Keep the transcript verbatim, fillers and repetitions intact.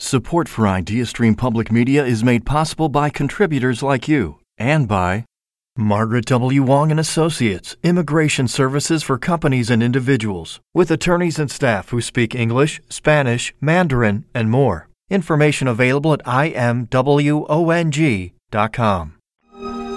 Support for IdeaStream Public Media is made possible by contributors like you and by Margaret W. Wong and Associates, Immigration Services for Companies and Individuals, with attorneys and staff who speak English, Spanish, Mandarin, and more. Information available at I M W O N G dot com.